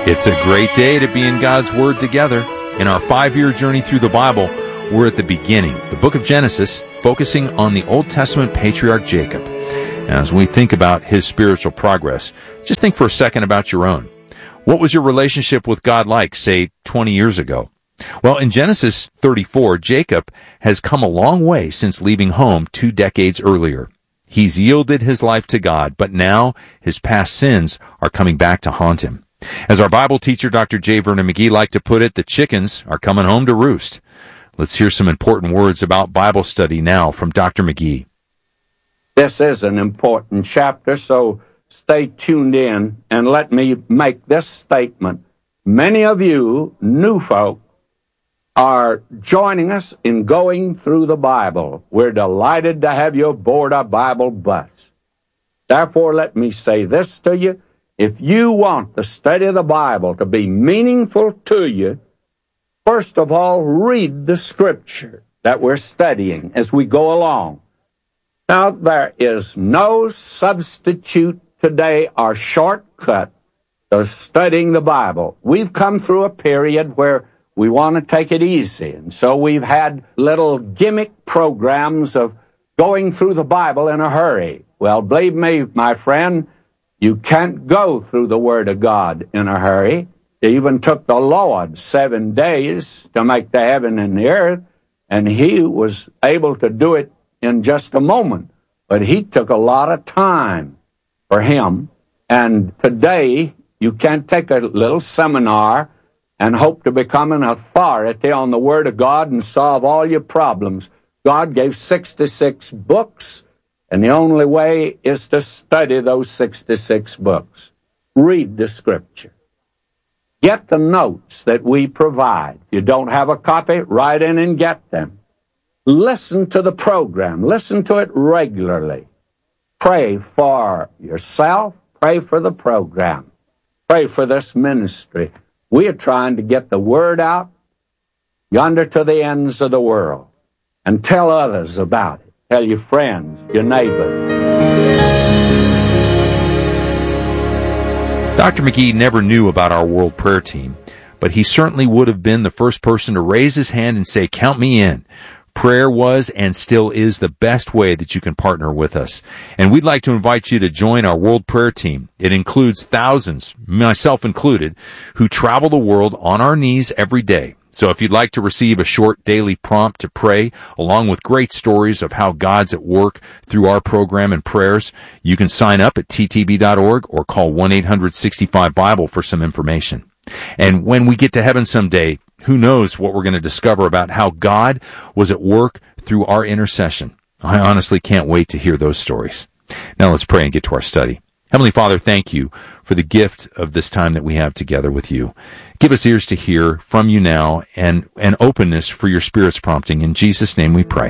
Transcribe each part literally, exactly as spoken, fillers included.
It's a great day to be in God's Word together. In our five-year journey through the Bible, we're at the beginning, the book of Genesis, focusing on the Old Testament patriarch Jacob. Now, as we think about his spiritual progress, just think for a second about your own. What was your relationship with God like, say, twenty years ago? Well, in Genesis thirty-four, Jacob has come a long way since leaving home two decades earlier. He's yielded his life to God, but now his past sins are coming back to haunt him. As our Bible teacher, Doctor J. Vernon McGee, liked to put it, the chickens are coming home to roost. Let's hear some important words about Bible study now from Doctor McGee. This is an important chapter, so stay tuned in and let me make this statement. Many of you new folk are joining us in going through the Bible. We're delighted to have you aboard our Bible bus. Therefore, let me say this to you. If you want the study of the Bible to be meaningful to you, first of all, read the Scripture that we're studying as we go along. Now, there is no substitute today or shortcut to studying the Bible. We've come through a period where we want to take it easy, and so we've had little gimmick programs of going through the Bible in a hurry. Well, believe me, my friend, you can't go through the Word of God in a hurry. It even took the Lord seven days to make the heaven and the earth, and he was able to do it in just a moment. But he took a lot of time for him, and today you can't take a little seminar and hope to become an authority on the Word of God and solve all your problems. God gave sixty-six books, and the only way is to study those sixty-six books. Read the Scripture. Get the notes that we provide. If you don't have a copy, write in and get them. Listen to the program. Listen to it regularly. Pray for yourself. Pray for the program. Pray for this ministry. We are trying to get the Word out yonder to the ends of the world and tell others about it. Tell your friends, your neighbors. Doctor McGee never knew about our World Prayer Team, but he certainly would have been the first person to raise his hand and say, "Count me in." Prayer was and still is the best way that you can partner with us. And we'd like to invite you to join our World Prayer Team. It includes thousands, myself included, who travel the world on our knees every day. So if you'd like to receive a short daily prompt to pray, along with great stories of how God's at work through our program and prayers, you can sign up at t t b dot org or call one eight hundred sixty-five Bible for some information. And when we get to heaven someday, who knows what we're going to discover about how God was at work through our intercession. I honestly can't wait to hear those stories. Now let's pray and get to our study. Heavenly Father, thank you for the gift of this time that we have together with you. Give us ears to hear from you now and an openness for your Spirit's prompting. In Jesus' name we pray.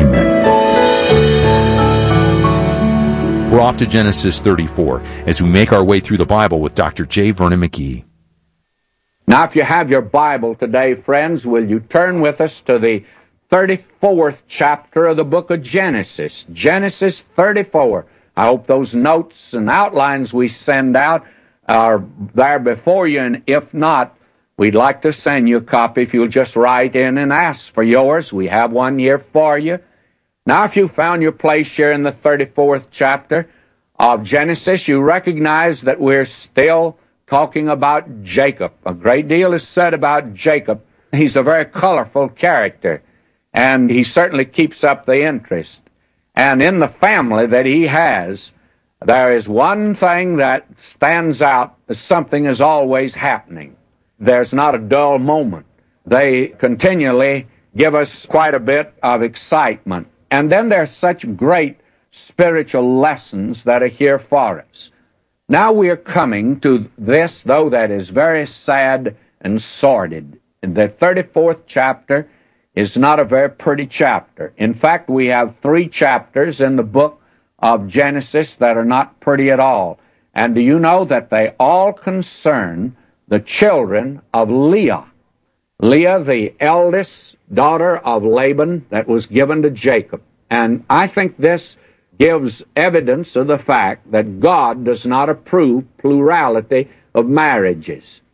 Amen. We're off to Genesis thirty-four as we make our way through the Bible with Doctor J. Vernon McGee. Now, if you have your Bible today, friends, will you turn with us to the thirty-fourth chapter of the book of Genesis? Genesis thirty-four. I hope those notes and outlines we send out are there before you, and if not, we'd like to send you a copy if you'll just write in and ask for yours. We have one here for you. Now, if you found your place here in the thirty-fourth chapter of Genesis, you recognize that we're still talking about Jacob. A great deal is said about Jacob. He's a very colorful character, and he certainly keeps up the interest. And in the family that he has, there is one thing that stands out as something is always happening. There's not a dull moment. They continually give us quite a bit of excitement. And then there's such great spiritual lessons that are here for us. Now we are coming to this, though, that is very sad and sordid. The thirty-fourth chapter is not a very pretty chapter. In fact, we have three chapters in the book of Genesis that are not pretty at all. And do you know that they all concern the children of Leah? Leah, the eldest daughter of Laban that was given to Jacob. And I think this gives evidence of the fact that God does not approve plurality of marriages.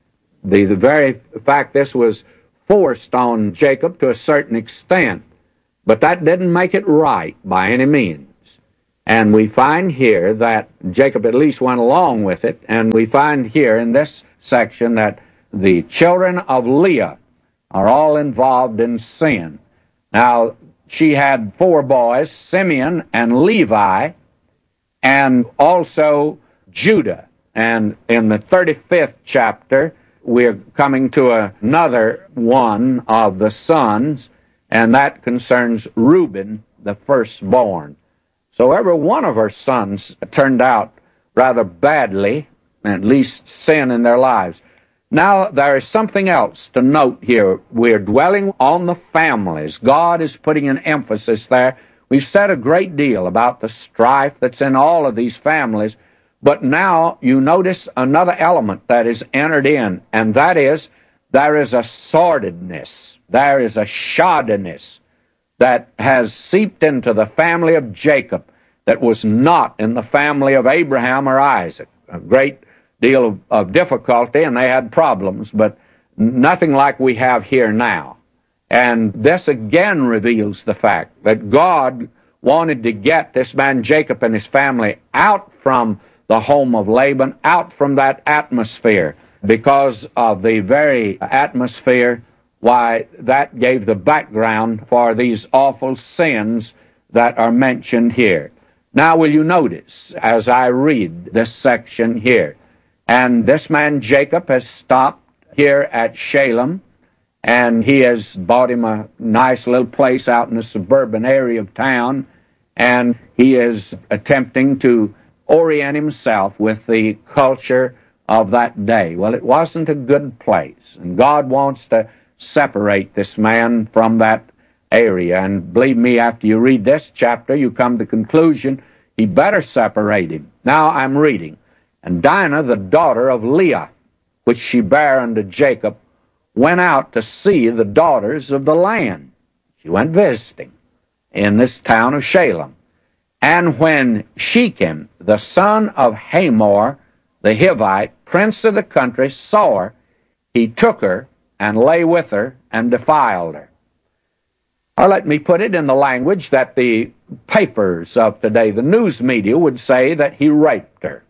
the, the very fact this was forced on Jacob to a certain extent, but that didn't make it right by any means. And we find here that Jacob at least went along with it, and we find here in this section that the children of Leah are all involved in sin. Now, she had four boys, Simeon and Levi, and also Judah. And in the thirty-fifth chapter, we're coming to another one of the sons, and that concerns Reuben, the firstborn. So every one of her sons turned out rather badly, at least sin in their lives. Now, there is something else to note here. We're dwelling on the families. God is putting an emphasis there. We've said a great deal about the strife that's in all of these families, but now you notice another element that is entered in, and that is there is a sordidness, there is a shoddiness that has seeped into the family of Jacob that was not in the family of Abraham or Isaac. A great deal of, of difficulty, and they had problems, but nothing like we have here now. And this again reveals the fact that God wanted to get this man Jacob and his family out from the home of Laban, out from that atmosphere, because of the very atmosphere, why, that gave the background for these awful sins that are mentioned here. Now, will you notice, as I read this section here, and this man Jacob has stopped here at Shalem, and he has bought him a nice little place out in the suburban area of town, and he is attempting to orient himself with the culture of that day. Well, it wasn't a good place, and God wants to separate this man from that area. And believe me, after you read this chapter, you come to the conclusion he better separate him. Now I'm reading. And Dinah, the daughter of Leah, which she bare unto Jacob, went out to see the daughters of the land. She went visiting in this town of Shalem. And when Shechem, the son of Hamor, the Hivite, prince of the country, saw her, he took her and lay with her and defiled her. Or let me put it in the language that the papers of today, the news media, would say that he raped her.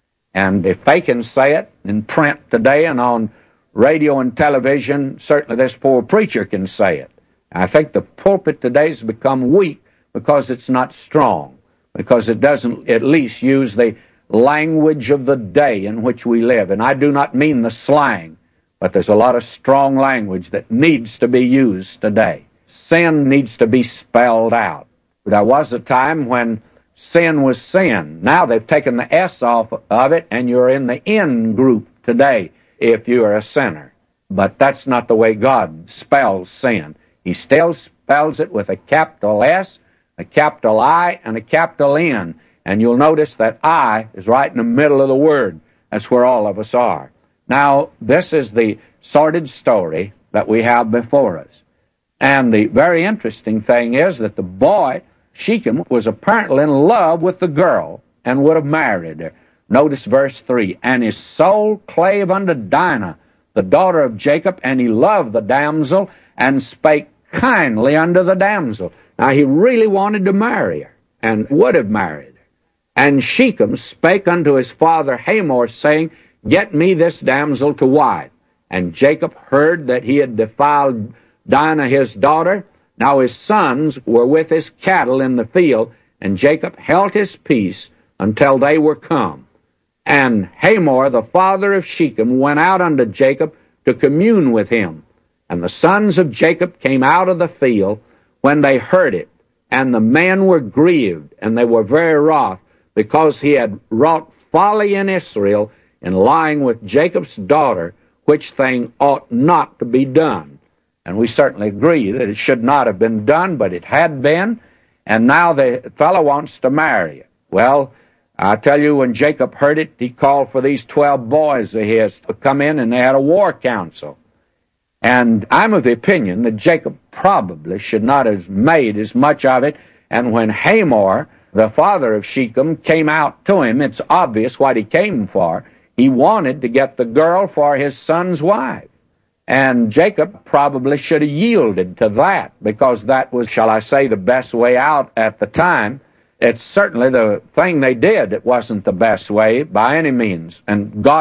And if they can say it in print today and on radio and television, certainly this poor preacher can say it. I think the pulpit today has become weak because it's not strong, because it doesn't at least use the language of the day in which we live. And I do not mean the slang, but there's a lot of strong language that needs to be used today. Sin needs to be spelled out. There was a time when sin was sin. Now they've taken the S off of it, and you're in the N group today if you're a sinner. But that's not the way God spells sin. He still spells it with a capital S, a capital I, and a capital N. And you'll notice that I is right in the middle of the word. That's where all of us are. Now, this is the sordid story that we have before us. And the very interesting thing is that the boy, Shechem, was apparently in love with the girl and would have married her. Notice verse three. And his soul clave unto Dinah, the daughter of Jacob, and he loved the damsel, and spake kindly unto the damsel. Now, he really wanted to marry her, and would have married her. And Shechem spake unto his father Hamor, saying, Get me this damsel to wife. And Jacob heard that he had defiled Dinah his daughter. Now his sons were with his cattle in the field, and Jacob held his peace until they were come. And Hamor, the father of Shechem, went out unto Jacob to commune with him. And the sons of Jacob came out of the field when they heard it. And the men were grieved, and they were very wroth, because he had wrought folly in Israel in lying with Jacob's daughter, which thing ought not to be done. And we certainly agree that it should not have been done, but it had been, and now the fellow wants to marry it. Well, I tell you, when Jacob heard it, he called for these twelve boys of his to come in, and they had a war council. And I'm of the opinion that Jacob probably should not have made as much of it, and when Hamor, the father of Shechem, came out to him, it's obvious what he came for. He He wanted to get the girl for his son's wife. And Jacob probably should have yielded to that, because that was, shall I say, the best way out at the time. It's certainly the thing they did. It wasn't the best way by any means. And God